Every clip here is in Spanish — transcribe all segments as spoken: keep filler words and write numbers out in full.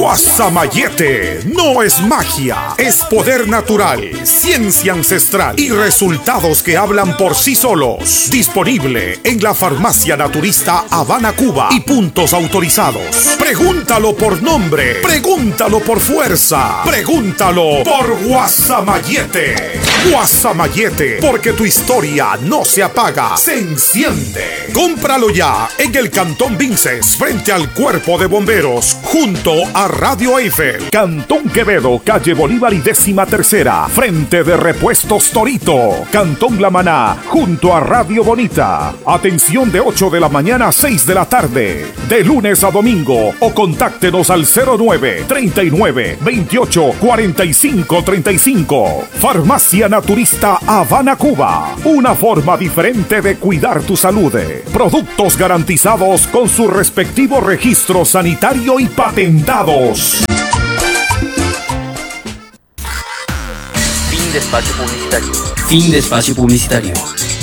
Guasamayete no es magia, es poder natural, ciencia ancestral y resultados que hablan por sí solos. Disponible en la farmacia naturista Habana, Cuba y puntos autorizados. Pregúntalo por nombre, pregúntalo por fuerza, pregúntalo por Guasamayete. Guasamayete, porque tu historia no se apaga, se enciende. Cómpralo ya en el Cantón Vinces, frente al Cuerpo de Bomberos, junto a Radio Eiffel. Cantón Quevedo, calle Bolívar y décima tercera, frente de Repuestos Torito. Cantón La Maná, junto a Radio Bonita. Atención de ocho de la mañana a seis de la tarde, de lunes a domingo, o contáctenos al cero nueve, treinta y nueve, veintiocho, cuarenta y cinco, treinta y cinco. Farmacia Naturista Habana, Cuba. Una forma diferente de cuidar tu salud. Productos garantizados con su respectivo registro sanitario y patentados. Fin de espacio publicitario. Fin de espacio publicitario.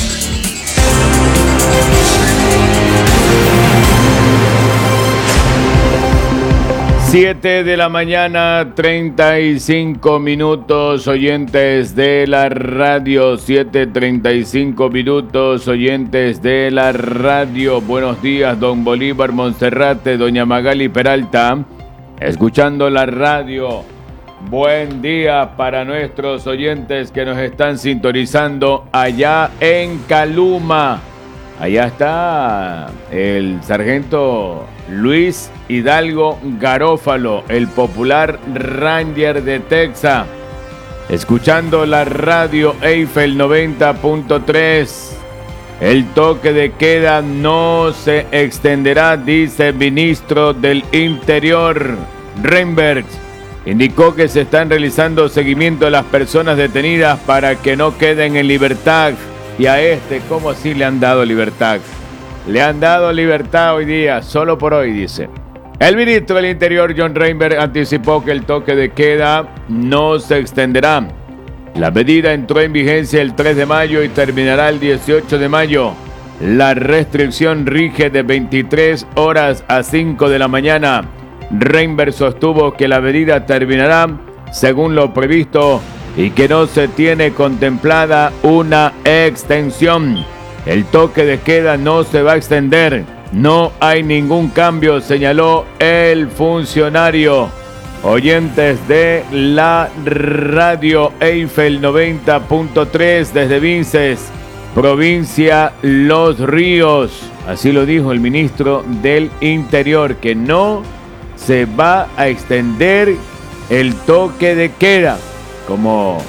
Siete de la mañana, treinta y cinco minutos, oyentes de la radio. Siete treinta y cinco minutos, oyentes de la radio. Buenos días, don Bolívar Monserrate, doña Magali Peralta, escuchando la radio. Buen día para nuestros oyentes que nos están sintonizando allá en Caluma. Allá está el sargento Luis Hidalgo Garófalo, el popular Ranger de Texas, escuchando la radio Eiffel noventa punto tres. El toque de queda no se extenderá, dice el ministro del Interior, Reinberg. Indicó que se están realizando seguimiento a las personas detenidas para que no queden en libertad. Y a este, ¿cómo así le han dado libertad? Le han dado libertad hoy día, solo por hoy, dice. El ministro del Interior, John Reinberg, anticipó que el toque de queda no se extenderá. La medida entró en vigencia el tres de mayo y terminará el dieciocho de mayo. La restricción rige de veintitrés horas a cinco de la mañana. Reinberg sostuvo que la medida terminará según lo previsto y que no se tiene contemplada una extensión. El toque de queda no se va a extender. No hay ningún cambio, señaló el funcionario. Oyentes de la radio Eiffel noventa punto tres desde Vinces, provincia Los Ríos. Así lo dijo el ministro del Interior, que no se va a extender el toque de queda, como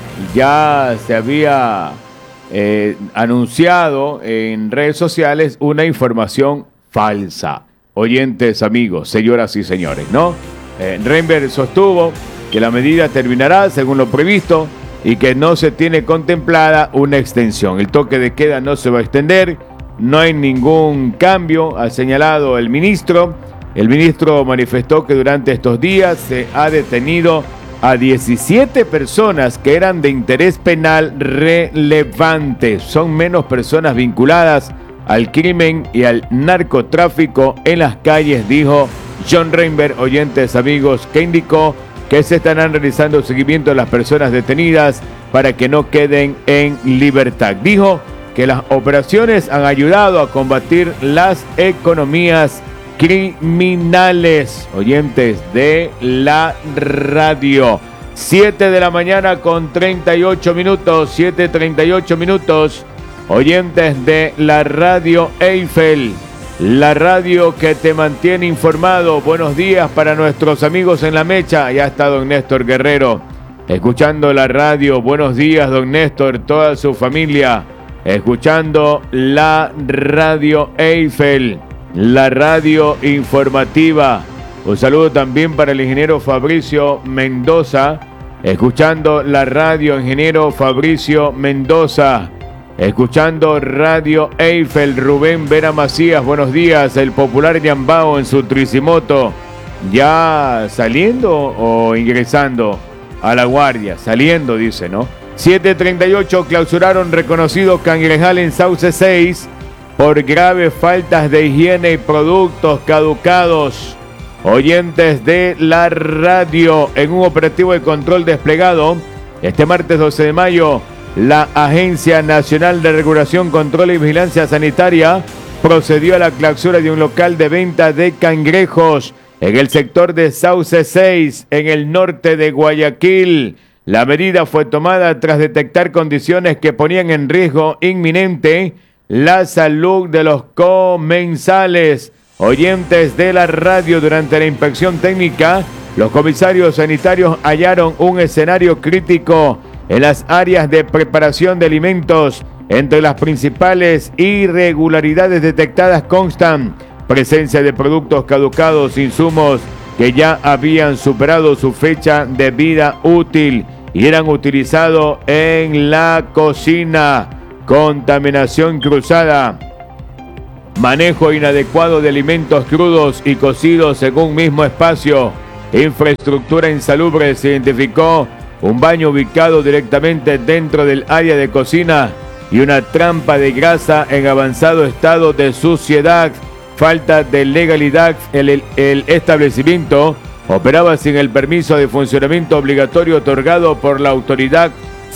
ya se había eh, anunciado en redes sociales, una información falsa. Oyentes, amigos, señoras y señores, ¿no? Eh, Reinberg sostuvo que la medida terminará según lo previsto y que no se tiene contemplada una extensión. El toque de queda no se va a extender, no hay ningún cambio, ha señalado el ministro. El ministro manifestó que durante estos días se ha detenido a diecisiete personas que eran de interés penal relevante. Son menos personas vinculadas al crimen y al narcotráfico en las calles, dijo John Reinberg. Oyentes, amigos, que indicó que se estarán realizando seguimiento a las personas detenidas para que no queden en libertad. Dijo que las operaciones han ayudado a combatir las economías criminales. Oyentes de la radio. siete de la mañana con treinta y ocho minutos. siete treinta y ocho minutos. Oyentes de la radio Eiffel, la radio que te mantiene informado. Buenos días para nuestros amigos en la mecha. Ya está don Néstor Guerrero escuchando la radio. Buenos días, don Néstor, toda su familia escuchando la radio Eiffel, la radio informativa. Un saludo también para el ingeniero Fabricio Mendoza, escuchando la radio. Ingeniero Fabricio Mendoza, escuchando radio Eiffel. Rubén Vera Macías, buenos días. El popular Yambao en su tricimoto, ya saliendo o ingresando a la guardia. Saliendo, dice, ¿no? siete treinta y ocho, clausuraron reconocido cangrejal en Sauce seis por graves faltas de higiene y productos caducados. oyentes de la radio, en un operativo de control desplegado este martes doce de mayo, la Agencia Nacional de Regulación, Control y Vigilancia Sanitaria procedió a la clausura de un local de venta de cangrejos en el sector de Sauce seis, en el norte de Guayaquil. La medida fue tomada tras detectar condiciones que ponían en riesgo inminente la salud de los comensales. Oyentes de la radio, durante la inspección técnica, los comisarios sanitarios hallaron un escenario crítico en las áreas de preparación de alimentos. Entre las principales irregularidades detectadas constan presencia de productos caducados, insumos que ya habían superado su fecha de vida útil y eran utilizados en la cocina, contaminación cruzada, manejo inadecuado de alimentos crudos y cocidos en un mismo espacio, infraestructura insalubre. Se identificó un baño ubicado directamente dentro del área de cocina y una trampa de grasa en avanzado estado de suciedad. Falta de legalidad. El, el, el establecimiento operaba sin el permiso de funcionamiento obligatorio otorgado por la autoridad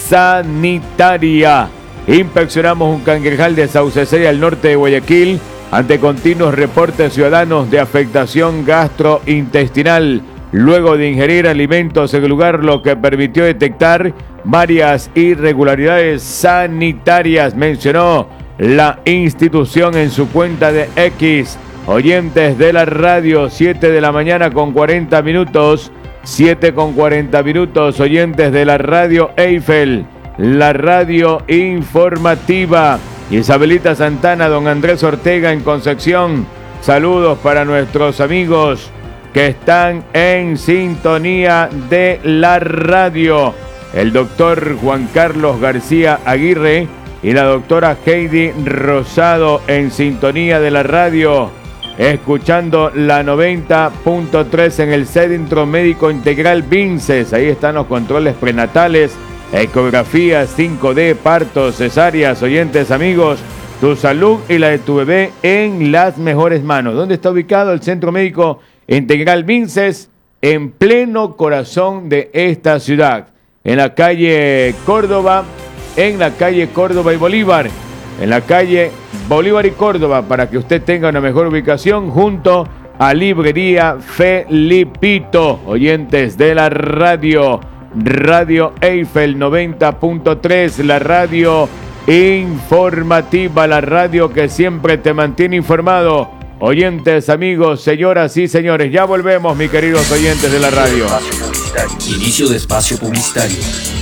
sanitaria. Inspeccionamos un cangrejal de Sauce seis al norte de Guayaquil ante continuos reportes ciudadanos de afectación gastrointestinal luego de ingerir alimentos en el lugar, lo que permitió detectar varias irregularidades sanitarias, mencionó la institución en su cuenta de X. Oyentes de la radio, siete de la mañana con cuarenta minutos, siete con cuarenta minutos, oyentes de la radio Eiffel, la radio informativa. Isabelita Santana, don Andrés Ortega en Concepción, saludos para nuestros amigos que están en sintonía de la radio. El doctor Juan Carlos García Aguirre y la doctora Heidi Rosado en sintonía de la radio, escuchando la noventa punto tres en el Centro Médico Integral Vinces. Ahí están los controles prenatales, ecografías, cinco D, partos, cesáreas. Oyentes amigos, tu salud y la de tu bebé en las mejores manos. ¿Dónde está ubicado el Centro Médico Integral Vinces? En pleno corazón de esta ciudad, en la calle Córdoba, en la calle Córdoba y Bolívar, en la calle Bolívar y Córdoba, para que usted tenga una mejor ubicación, junto a Librería Felipito. Oyentes de la radio, Radio Eiffel noventa punto tres, la radio informativa, la radio que siempre te mantiene informado. Oyentes, amigos, señoras y señores, ya volvemos, mis queridos oyentes de la radio. Inicio de espacio publicitario.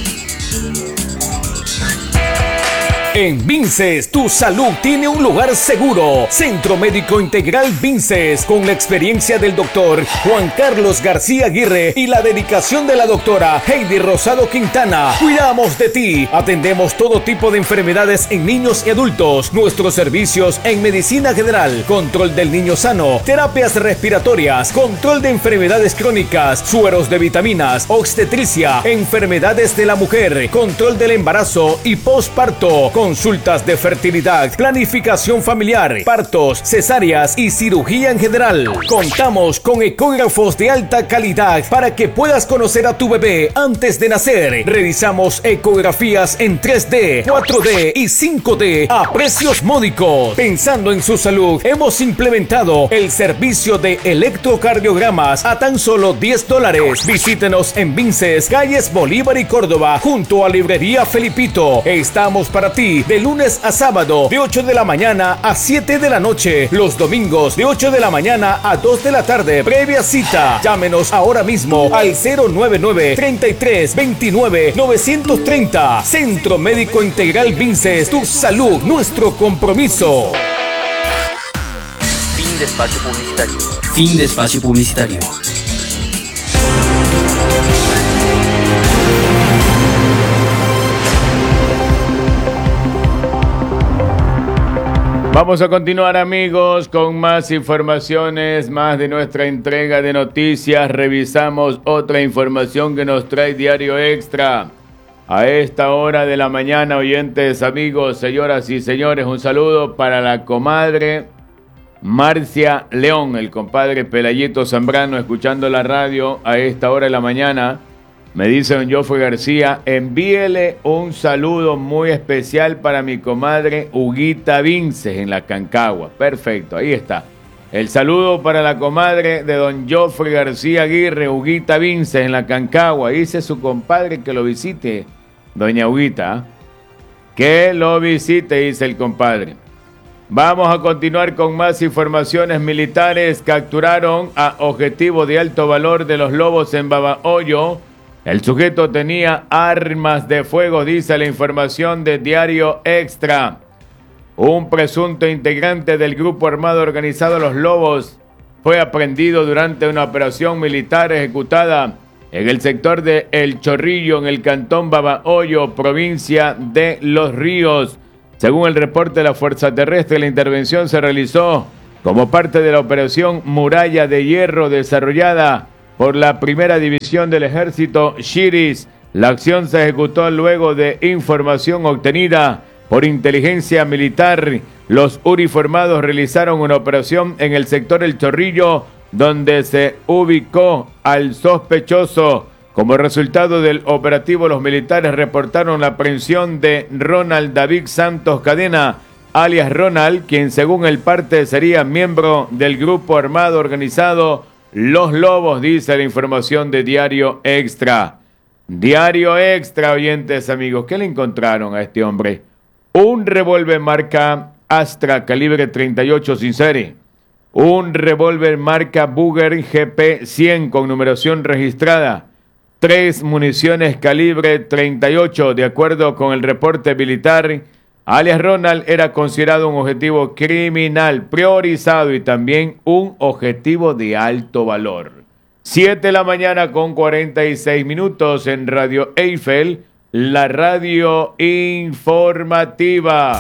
En Vinces, tu salud tiene un lugar seguro. Centro Médico Integral Vinces, con la experiencia del doctor Juan Carlos García Aguirre y la dedicación de la doctora Heidi Rosado Quintana. Cuidamos de ti. Atendemos todo tipo de enfermedades en niños y adultos. Nuestros servicios en medicina general, control del niño sano, terapias respiratorias, control de enfermedades crónicas, sueros de vitaminas, obstetricia, enfermedades de la mujer, control del embarazo y posparto, consultas de fertilidad, planificación familiar, partos, cesáreas y cirugía en general. Contamos con ecógrafos de alta calidad para que puedas conocer a tu bebé antes de nacer. Realizamos ecografías en tres D, cuatro D y cinco D a precios módicos. Pensando en su salud, hemos implementado el servicio de electrocardiogramas a tan solo diez dólares. Visítenos en Vinces, calles Bolívar y Córdoba, junto a Librería Felipito. Estamos para ti de lunes a sábado, de ocho de la mañana a siete de la noche. Los domingos, de ocho de la mañana a dos de la tarde. Previa cita. Llámenos ahora mismo al cero nueve nueve, treinta y tres, veintinueve, novecientos treinta. Centro Médico Integral Vinces. Tu salud, nuestro compromiso. Fin de espacio publicitario. Fin de espacio publicitario. Vamos a continuar, amigos, con más informaciones, más de nuestra entrega de noticias. Revisamos otra información que nos trae Diario Extra. A esta hora de la mañana, oyentes, amigos, señoras y señores, un saludo para la comadre Marcia León, el compadre Pelayito Zambrano, escuchando la radio a esta hora de la mañana. Me dice don Joffre García, envíele un saludo muy especial para mi comadre Huguita Vinces en la Cancagua. Perfecto, ahí está. El saludo para la comadre de don Joffre García Aguirre, Huguita Vinces en la Cancagua. Dice su compadre que lo visite, doña Huguita. Que lo visite, dice el compadre. Vamos a continuar con más informaciones militares. Capturaron a objetivo de alto valor de los lobos en Babahoyo. El sujeto tenía armas de fuego, dice la información de Diario Extra. Un presunto integrante del grupo armado organizado Los Lobos fue aprehendido durante una operación militar ejecutada en el sector de El Chorrillo, en el cantón Babahoyo, provincia de Los Ríos. Según el reporte de la Fuerza Terrestre, la intervención se realizó como parte de la operación Muralla de Hierro desarrollada por la primera división del ejército Shiris. La acción se ejecutó luego de información obtenida por inteligencia militar. Los uniformados realizaron una operación en el sector El Chorrillo, donde se ubicó al sospechoso. Como resultado del operativo, los militares reportaron la aprehensión de Ronald David Santos Cadena, alias Ronald, quien según el parte sería miembro del grupo armado organizado Los Lobos, dice la información de Diario Extra. Diario Extra, oyentes amigos, ¿qué le encontraron a este hombre? Un revólver marca Astra calibre treinta y ocho sin serie. Un revólver marca Bugger G P cien con numeración registrada. Tres municiones calibre treinta y ocho, de acuerdo con el reporte militar. Alias Ronald era considerado un objetivo criminal priorizado y también un objetivo de alto valor. siete de la mañana con cuarenta y seis minutos en Radio Eiffel, la radio informativa.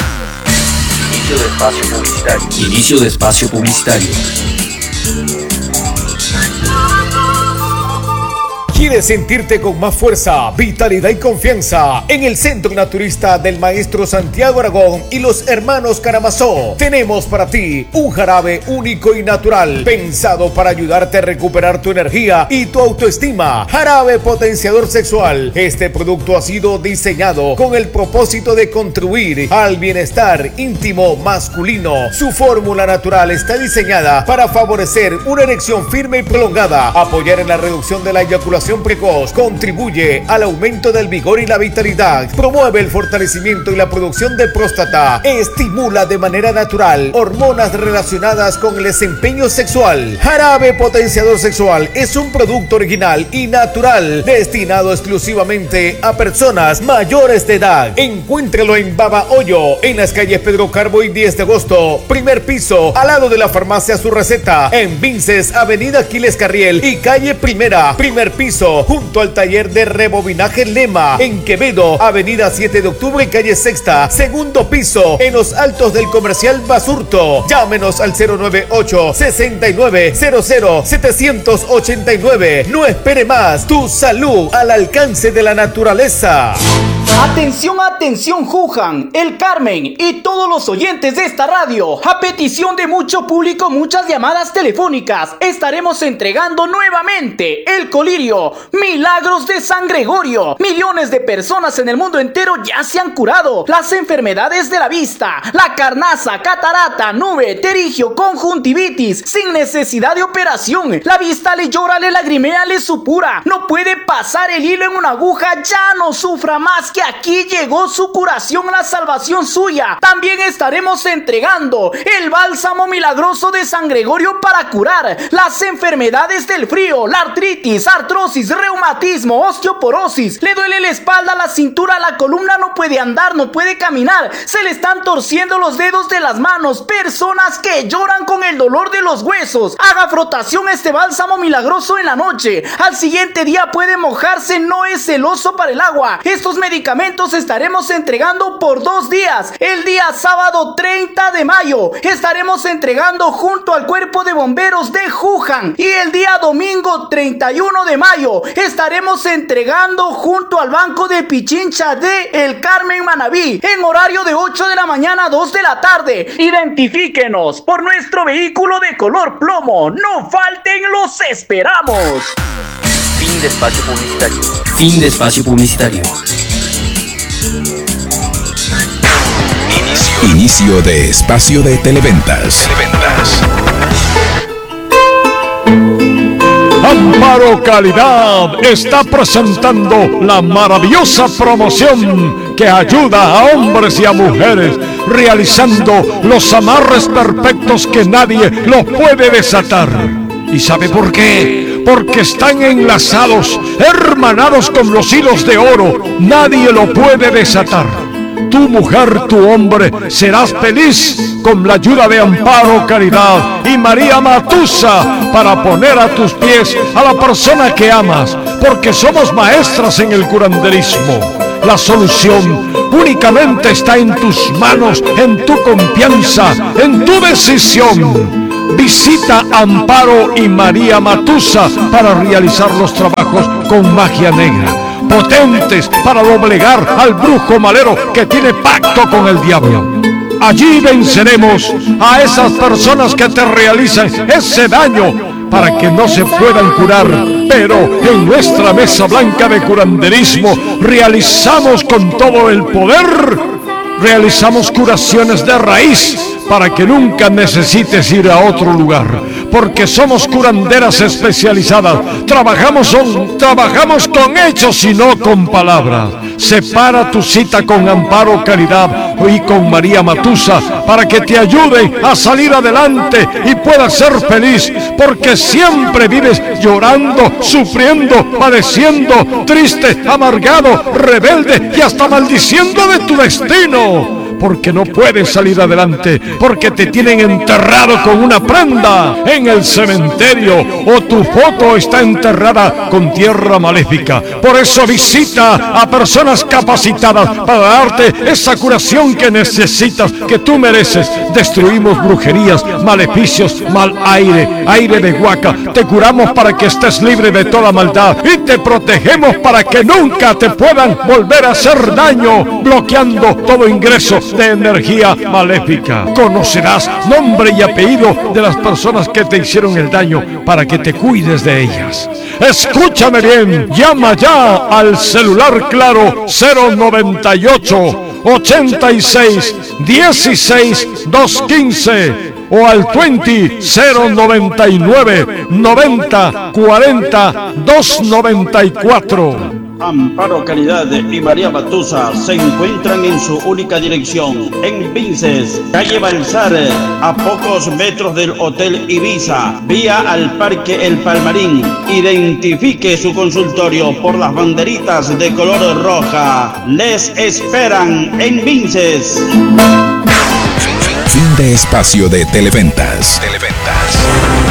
Inicio de espacio publicitario. Inicio de espacio publicitario. ¿Quieres sentirte con más fuerza, vitalidad y confianza? En el Centro Naturista del Maestro Santiago Aragón y los hermanos Karamazov tenemos para ti un jarabe único y natural, pensado para ayudarte a recuperar tu energía y tu autoestima. Jarabe potenciador sexual. Este producto ha sido diseñado con el propósito de contribuir al bienestar íntimo masculino. Su fórmula natural está diseñada para favorecer una erección firme y prolongada, apoyar en la reducción de la eyaculación precoz, contribuye al aumento del vigor y la vitalidad, promueve el fortalecimiento y la producción de próstata, estimula de manera natural hormonas relacionadas con el desempeño sexual. Jarabe potenciador sexual es un producto original y natural destinado exclusivamente a personas mayores de edad. Encuéntralo en Babahoyo, en las calles Pedro Carbo y diez de agosto, primer piso, al lado de la farmacia Su Receta, en Vinces, avenida Aquiles Carriel y calle Primera, primer piso, junto al taller de rebobinaje Lema, en Quevedo, avenida siete de octubre y calle Sexta, segundo piso, en los altos del comercial Basurto. Llámenos al cero nueve ocho, sesenta y nueve cero cero setecientos ochenta y nueve. No espere más, tu salud al alcance de la naturaleza. Atención, atención, Juján, El Carmen y todos los oyentes de esta radio. A petición de mucho público, muchas llamadas telefónicas, estaremos entregando nuevamente el colirio Milagros de San Gregorio. Millones de personas en el mundo entero ya se han curado las enfermedades de la vista, la carnaza, catarata, nube, terigio, conjuntivitis, sin necesidad de operación. La vista le llora, le lagrimea, le supura, no puede pasar el hilo en una aguja, ya no sufra más, que aquí llegó su curación, la salvación suya. También estaremos entregando el bálsamo milagroso de San Gregorio para curar las enfermedades del frío, la artritis, artrosis, reumatismo, osteoporosis. Le duele la espalda, la cintura, la columna, no puede andar, no puede caminar, se le están torciendo los dedos de las manos. Personas que lloran con el dolor de los huesos. Haga frotación este bálsamo milagroso en la noche. Al siguiente día puede mojarse, no es celoso para el agua. Estos medicamentos medicamentos estaremos entregando por dos días. El día sábado treinta de mayo estaremos entregando junto al Cuerpo de Bomberos de Juján. Y el día domingo treinta y uno de mayo estaremos entregando junto al Banco de Pichincha de El Carmen Manabí en horario de ocho de la mañana a dos de la tarde. Identifíquenos por nuestro vehículo de color plomo. No falten, los esperamos. Fin de espacio publicitario. Fin de espacio publicitario. Inicio, Inicio de espacio de televentas. Televentas. Amparo Calidad está presentando la maravillosa promoción que ayuda a hombres y a mujeres realizando los amarres perfectos que nadie los puede desatar. ¿Y sabe por qué? Porque están enlazados, hermanados con los hilos de oro. Nadie lo puede desatar. Tu mujer, tu hombre, serás feliz con la ayuda de Amparo Caridad y María Matusa para poner a tus pies a la persona que amas, porque somos maestras en el curanderismo. La solución únicamente está en tus manos, en tu confianza, en tu decisión. Visita Amparo y María Matusa para realizar los trabajos con magia negra, potentes para doblegar al brujo malero que tiene pacto con el diablo. Allí venceremos a esas personas que te realizan ese daño para que no se puedan curar. Pero en nuestra mesa blanca de curanderismo realizamos con todo el poder, realizamos curaciones de raíz para que nunca necesites ir a otro lugar, porque somos curanderas especializadas. Trabajamos, son, trabajamos con hechos y no con palabras. Separa tu cita con Amparo Caridad y con María Matusa para que te ayuden a salir adelante y puedas ser feliz, porque siempre vives llorando, sufriendo, padeciendo, triste, amargado, rebelde y hasta maldiciendo de tu destino. Porque no puedes salir adelante, porque te tienen enterrado con una prenda en el cementerio o tu foto está enterrada con tierra maléfica. Por eso visita a personas capacitadas para darte esa curación que necesitas, que tú mereces. Destruimos brujerías, maleficios, mal aire, aire de huaca. Te curamos para que estés libre de toda maldad y te protegemos para que nunca te puedan volver a hacer daño, bloqueando todo ingreso de energía maléfica. Conocerás nombre y apellido de las personas que te hicieron el daño para que te cuides de ellas. Escúchame bien, llama ya al celular claro cero noventa y ocho, ochenta y seis, dieciséis, doscientos quince o al veinte, cero noventa y nueve, noventa, cuarenta, doscientos noventa y cuatro. Amparo Caridad y María Matusa se encuentran en su única dirección, en Vinces, calle Balsar, a pocos metros del Hotel Ibiza, vía al Parque El Palmarín. Identifique su consultorio por las banderitas de color roja. Les esperan en Vinces. Fin de espacio de televentas. Televentas.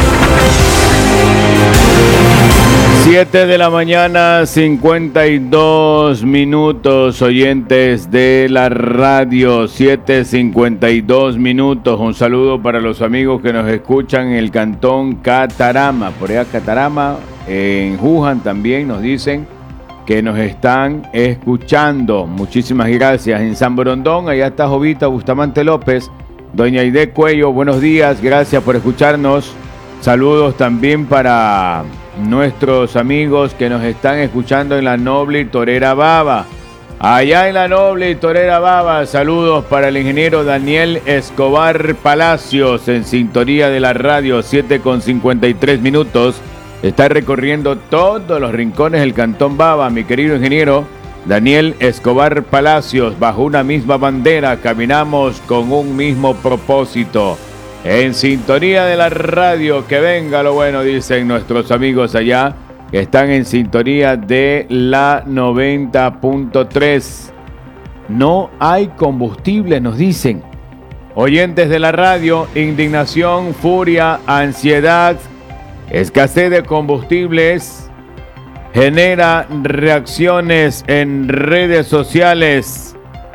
siete de la mañana, cincuenta y dos minutos, oyentes de la radio, siete cincuenta y dos minutos. Un saludo para los amigos que nos escuchan en el cantón Catarama, por allá Catarama, en Juján también nos dicen que nos están escuchando. Muchísimas gracias. En San Borondón, allá está Jovita Bustamante López, doña Aide Cuello, buenos días, gracias por escucharnos. Saludos también para nuestros amigos que nos están escuchando en la Noble y Torera Baba. Allá en la Noble y Torera Baba, saludos para el ingeniero Daniel Escobar Palacios, en sintonía de la radio, siete con cincuenta y tres minutos. Está recorriendo todos los rincones del Cantón Baba, mi querido ingeniero Daniel Escobar Palacios. Bajo una misma bandera, caminamos con un mismo propósito. En sintonía de la radio, que venga lo bueno, dicen nuestros amigos allá, que están en sintonía de la noventa punto tres. No hay combustible, nos dicen. Oyentes de la radio, indignación, furia, ansiedad, escasez de combustibles. genera reacciones en redes sociales.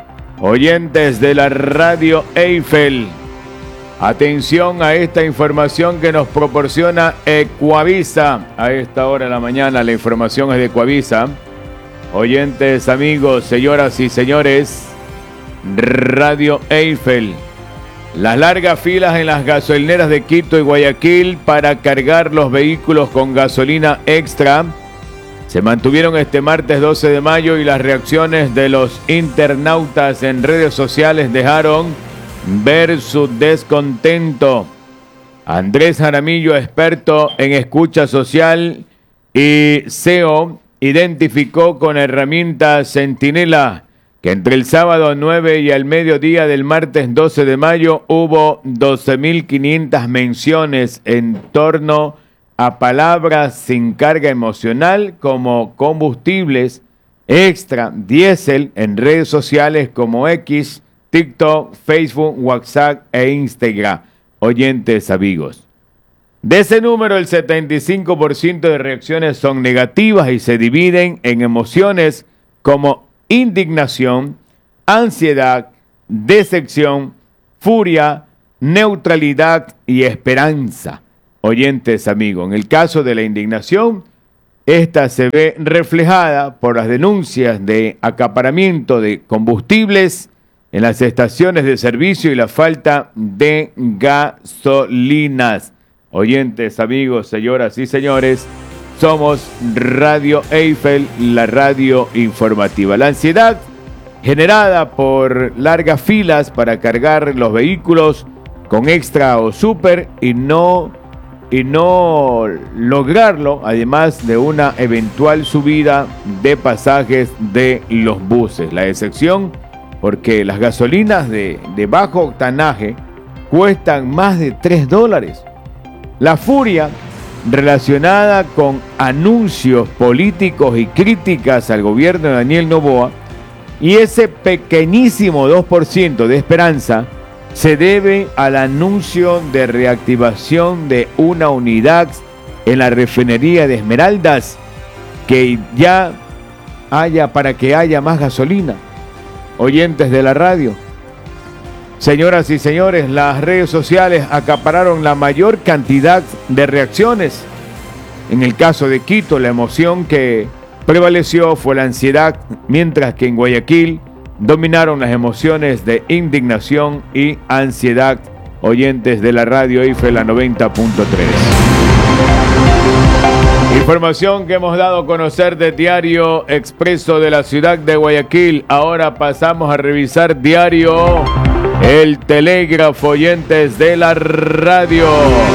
Oyentes de la radio Eiffel, atención a esta información que nos proporciona Ecuavisa. A esta hora de la mañana la información es de Ecuavisa. Oyentes, amigos, señoras y señores, radio Eiffel. Las largas filas en las gasolineras de Quito y Guayaquil para cargar los vehículos con gasolina extra se mantuvieron este martes doce de mayo y las reacciones de los internautas en redes sociales dejaron ver su descontento. Andrés Jaramillo, experto en escucha social y S E O, identificó con herramienta Centinela que entre el sábado nueve y el mediodía del martes doce de mayo hubo doce mil quinientas menciones en torno a palabras sin carga emocional como combustibles, extra, diésel en redes sociales como X, TikTok, Facebook, WhatsApp e Instagram. Oyentes, amigos. De ese número, el setenta y cinco por ciento de reacciones son negativas y se dividen en emociones como indignación, ansiedad, decepción, furia, neutralidad y esperanza. Oyentes, amigos, en el caso de la indignación, esta se ve reflejada por las denuncias de acaparamiento de combustibles en las estaciones de servicio y la falta de gasolinas. Oyentes, amigos, señoras y señores, somos Radio Eiffel, la radio informativa. La ansiedad generada por largas filas para cargar los vehículos con extra o super y no, y no lograrlo, además de una eventual subida de pasajes de los buses. La decepción porque las gasolinas de, de bajo octanaje cuestan más de tres dólares. La furia relacionada con anuncios políticos y críticas al gobierno de Daniel Noboa, y ese pequeñísimo dos por ciento de esperanza se debe al anuncio de reactivación de una unidad en la refinería de Esmeraldas que ya haya para que haya más gasolina. Oyentes de la radio, señoras y señores, las redes sociales acapararon la mayor cantidad de reacciones. En el caso de Quito, la emoción que prevaleció fue la ansiedad, mientras que en Guayaquil dominaron las emociones de indignación y ansiedad. Oyentes de la radio Eiffel, la noventa punto tres. Información que hemos dado a conocer de Diario Expreso de la ciudad de Guayaquil. Ahora pasamos a revisar Diario El Telégrafo, oyentes de la radio.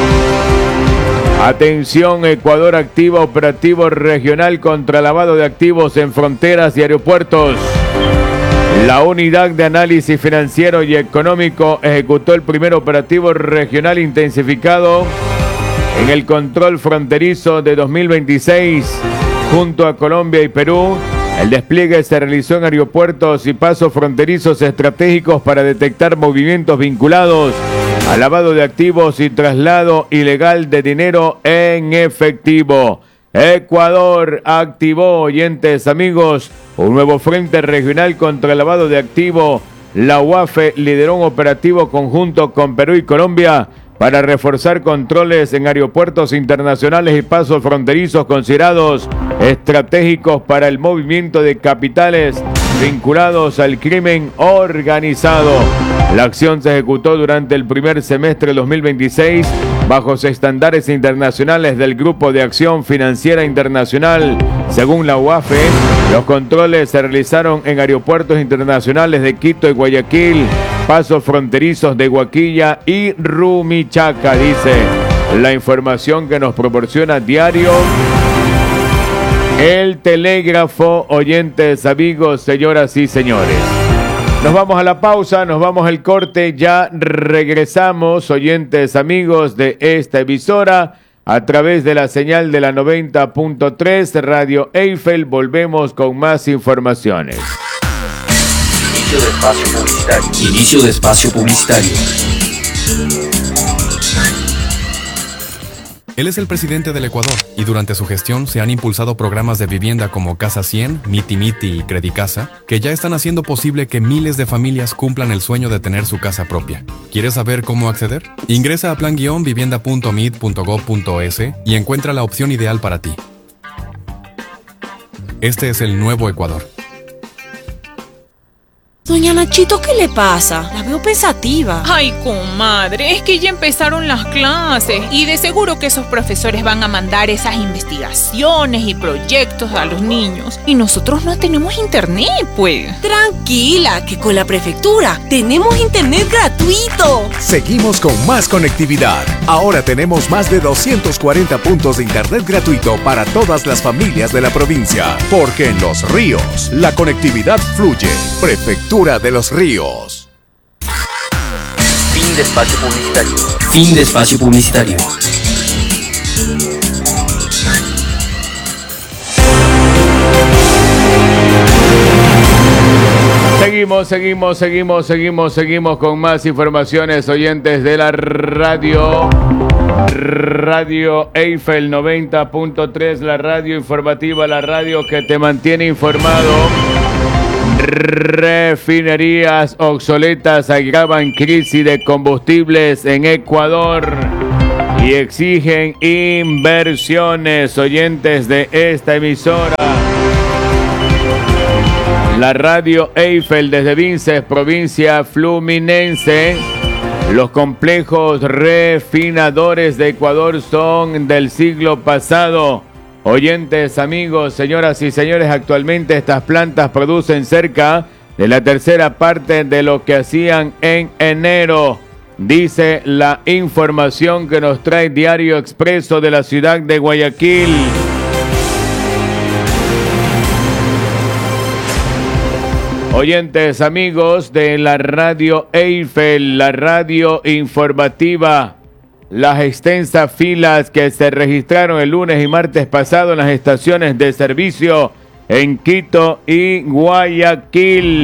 Atención, Ecuador activa operativo regional contra lavado de activos en fronteras y aeropuertos. La Unidad de Análisis Financiero y Económico ejecutó el primer operativo regional intensificado en el control fronterizo de dos mil veintiséis junto a Colombia y Perú. El despliegue se realizó en aeropuertos y pasos fronterizos estratégicos para detectar movimientos vinculados al lavado de activos y traslado ilegal de dinero en efectivo. Ecuador activó, oyentes, amigos, un nuevo frente regional contra el lavado de activos. La U A F E lideró un operativo conjunto con Perú y Colombia para reforzar controles en aeropuertos internacionales y pasos fronterizos considerados estratégicos para el movimiento de capitales vinculados al crimen organizado. La acción se ejecutó durante el primer semestre de dos mil veintiséis bajo los estándares internacionales del Grupo de Acción Financiera Internacional. Según la U A F E, los controles se realizaron en aeropuertos internacionales de Quito y Guayaquil, pasos fronterizos de Huaquilla y Rumichaca, dice la información que nos proporciona Diario El Telégrafo, oyentes, amigos, señoras y señores. Nos vamos a la pausa, nos vamos al corte, ya regresamos, oyentes, amigos de esta emisora, a través de la señal de la noventa punto tres Radio Eiffel. Volvemos con más informaciones. Inicio de espacio publicitario. Inicio de espacio publicitario. Él es el presidente del Ecuador y durante su gestión se han impulsado programas de vivienda como Casa cien, Miti Miti y Credicasa, que ya están haciendo posible que miles de familias cumplan el sueño de tener su casa propia. ¿Quieres saber cómo acceder? Ingresa a plan guion vivienda punto mid punto gob punto es y encuentra la opción ideal para ti. Este es el nuevo Ecuador. Doña Nachito, ¿qué le pasa? La veo pensativa. Ay, comadre, es que ya empezaron las clases y de seguro que esos profesores van a mandar esas investigaciones y proyectos a los niños. Y nosotros no tenemos internet, pues. Tranquila, que con la prefectura tenemos internet gratuito. Seguimos con más conectividad. Ahora tenemos más de doscientos cuarenta puntos de internet gratuito para todas las familias de la provincia. Porque en Los Ríos, la conectividad fluye. Prefectura de Los Ríos. Fin de espacio publicitario. Fin de espacio publicitario. Seguimos, seguimos, seguimos, seguimos, seguimos con más informaciones, oyentes de la radio. Radio Eiffel noventa punto tres, la radio informativa, la radio que te mantiene informado. Refinerías obsoletas agravan crisis de combustibles en Ecuador y exigen inversiones, oyentes de esta emisora. La radio Eiffel desde Vinces, provincia fluminense. Los complejos refinadores de Ecuador son del siglo pasado. Oyentes, amigos, señoras y señores, actualmente estas plantas producen cerca de la tercera parte de lo que hacían en enero, dice la información que nos trae Diario Expreso de la ciudad de Guayaquil. Oyentes, amigos de la radio Eiffel, la radio informativa. Las extensas filas que se registraron el lunes y martes pasado en las estaciones de servicio en Quito y Guayaquil.